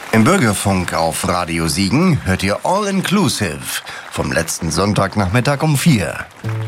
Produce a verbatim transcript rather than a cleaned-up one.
Im Bürgerfunk auf Radio Siegen hört ihr All Inclusive vom letzten Sonntagnachmittag um vier.